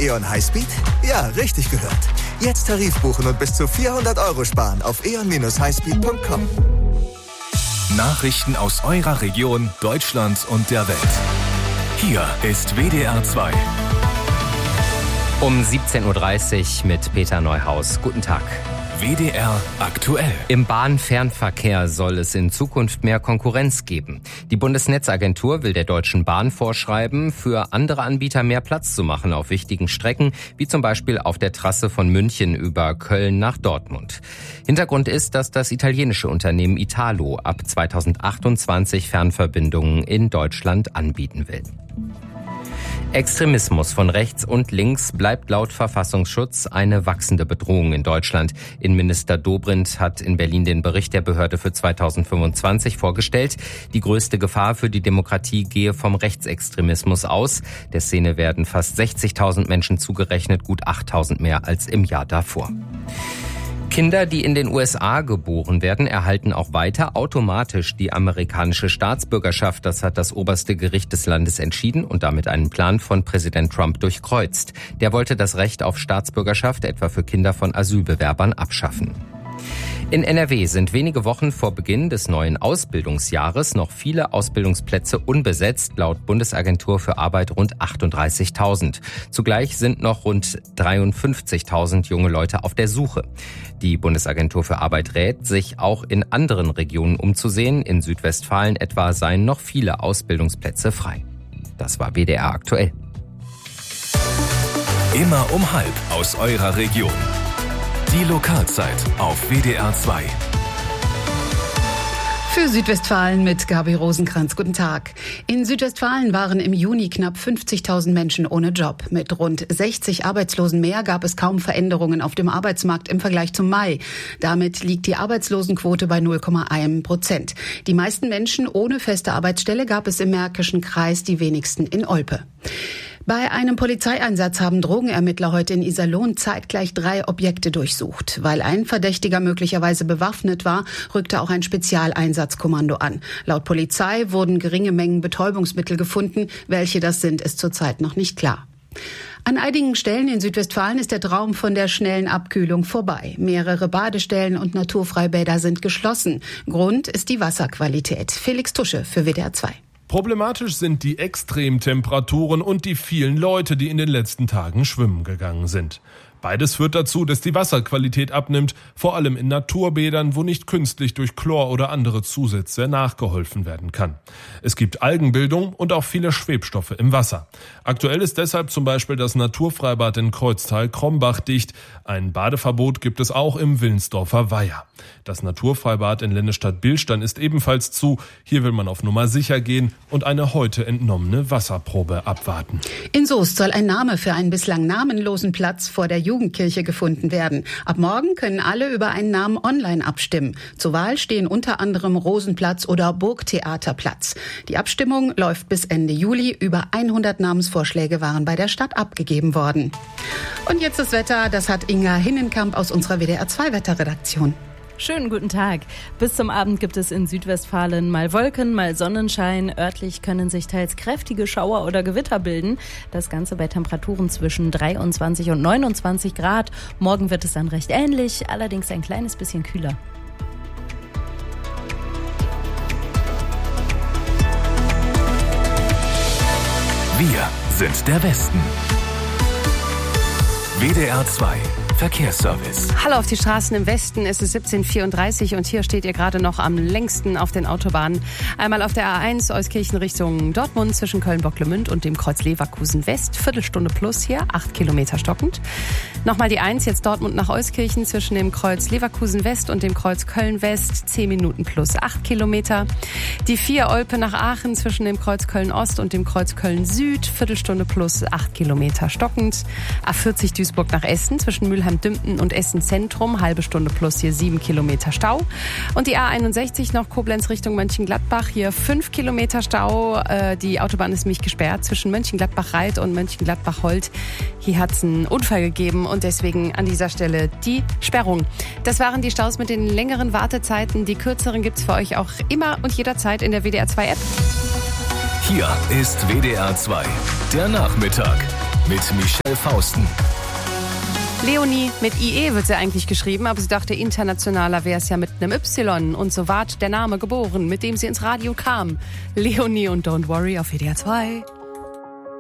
E.ON Highspeed? Ja, richtig gehört. Jetzt Tarif buchen und bis zu 400 € sparen auf eon-highspeed.com. Nachrichten aus eurer Region, Deutschland und der Welt. Hier ist WDR 2. Um 17.30 Uhr mit Peter Neuhaus. Guten Tag. WDR aktuell. Im Bahnfernverkehr soll es in Zukunft mehr Konkurrenz geben. Die Bundesnetzagentur will der Deutschen Bahn vorschreiben, für andere Anbieter mehr Platz zu machen auf wichtigen Strecken, wie zum Beispiel auf der Trasse von München über Köln nach Dortmund. Hintergrund ist, dass das italienische Unternehmen Italo ab 2028 Fernverbindungen in Deutschland anbieten will. Extremismus von rechts und links bleibt laut Verfassungsschutz eine wachsende Bedrohung in Deutschland. Innenminister Dobrindt hat in Berlin den Bericht der Behörde für 2025 vorgestellt. Die größte Gefahr für die Demokratie gehe vom Rechtsextremismus aus. Der Szene werden fast 60.000 Menschen zugerechnet, gut 8.000 mehr als im Jahr davor. Kinder, die in den USA geboren werden, erhalten auch weiter automatisch die amerikanische Staatsbürgerschaft. Das hat das oberste Gericht des Landes entschieden und damit einen Plan von Präsident Trump durchkreuzt. Der wollte das Recht auf Staatsbürgerschaft etwa für Kinder von Asylbewerbern abschaffen. In NRW sind wenige Wochen vor Beginn des neuen Ausbildungsjahres noch viele Ausbildungsplätze unbesetzt, laut Bundesagentur für Arbeit rund 38.000. Zugleich sind noch rund 53.000 junge Leute auf der Suche. Die Bundesagentur für Arbeit rät, sich auch in anderen Regionen umzusehen. In Südwestfalen etwa seien noch viele Ausbildungsplätze frei. Das war WDR aktuell. Immer um 12:30 aus eurer Region. Die Lokalzeit auf WDR 2. Für Südwestfalen mit Gabi Rosenkranz. Guten Tag. In Südwestfalen waren im Juni knapp 50.000 Menschen ohne Job. Mit rund 60 Arbeitslosen mehr gab es kaum Veränderungen auf dem Arbeitsmarkt im Vergleich zum Mai. Damit liegt die Arbeitslosenquote bei 0,1%. Die meisten Menschen ohne feste Arbeitsstelle gab es im Märkischen Kreis, die wenigsten in Olpe. Bei einem Polizeieinsatz haben Drogenermittler heute in Iserlohn zeitgleich 3 Objekte durchsucht. Weil ein Verdächtiger möglicherweise bewaffnet war, rückte auch ein Spezialeinsatzkommando an. Laut Polizei wurden geringe Mengen Betäubungsmittel gefunden. Welche das sind, ist zurzeit noch nicht klar. An einigen Stellen in Südwestfalen ist der Traum von der schnellen Abkühlung vorbei. Mehrere Badestellen und Naturfreibäder sind geschlossen. Grund ist die Wasserqualität. Felix Tusche für WDR 2. Problematisch sind die Extremtemperaturen und die vielen Leute, die in den letzten Tagen schwimmen gegangen sind. Beides führt dazu, dass die Wasserqualität abnimmt, vor allem in Naturbädern, wo nicht künstlich durch Chlor oder andere Zusätze nachgeholfen werden kann. Es gibt Algenbildung und auch viele Schwebstoffe im Wasser. Aktuell ist deshalb zum Beispiel das Naturfreibad in Kreuztal-Krombach dicht. Ein Badeverbot gibt es auch im Willensdorfer Weiher. Das Naturfreibad in Lennestadt-Bilstein ist ebenfalls zu. Hier will man auf Nummer sicher gehen und eine heute entnommene Wasserprobe abwarten. In Soest soll ein Name für einen bislang namenlosen Platz vor der Jugendkirche gefunden werden. Ab morgen können alle über einen Namen online abstimmen. Zur Wahl stehen unter anderem Rosenplatz oder Burgtheaterplatz. Die Abstimmung läuft bis Ende Juli. Über 100 Namensvorschläge waren bei der Stadt abgegeben worden. Und jetzt das Wetter, das hat Inga Hinnenkamp aus unserer WDR 2 Wetterredaktion. Schönen guten Tag. Bis zum Abend gibt es in Südwestfalen mal Wolken, mal Sonnenschein. Örtlich können sich teils kräftige Schauer oder Gewitter bilden. Das Ganze bei Temperaturen zwischen 23 und 29 Grad. Morgen wird es dann recht ähnlich, allerdings ein kleines bisschen kühler. Wir sind der Westen. WDR 2 Verkehrsservice. Hallo auf die Straßen im Westen. Es ist 17:34 und hier steht ihr gerade noch am längsten auf den Autobahnen. Einmal auf der A1 Euskirchen Richtung Dortmund zwischen Köln-Bocklemünd und dem Kreuz Leverkusen West. Viertelstunde plus hier, 8 Kilometer stockend. Nochmal die 1 jetzt Dortmund nach Euskirchen zwischen dem Kreuz Leverkusen West und dem Kreuz Köln West. 10 Minuten plus 8 Kilometer. Die 4 Olpe nach Aachen zwischen dem Kreuz Köln Ost und dem Kreuz Köln Süd. Viertelstunde plus 8 Kilometer stockend. A40 Duisburg nach Essen zwischen Mülheim-Dümpten und Essen Zentrum, halbe Stunde plus hier 7 Kilometer Stau. Und die A61 noch Koblenz Richtung Mönchengladbach, hier 5 Kilometer Stau. Die Autobahn ist nämlich gesperrt zwischen Mönchengladbach-Reit und Mönchengladbach-Holt. Hier hat es einen Unfall gegeben und deswegen an dieser Stelle die Sperrung. Das waren die Staus mit den längeren Wartezeiten. Die kürzeren gibt's für euch auch immer und jederzeit in der WDR 2 App. Hier ist WDR 2, der Nachmittag. mit Michelle Fausten. Leonie mit IE wird sie eigentlich geschrieben, aber sie dachte, internationaler wäre es ja mit einem Y. Und so ward der Name geboren, mit dem sie ins Radio kam. Leonie und Don't Worry auf WDR 2.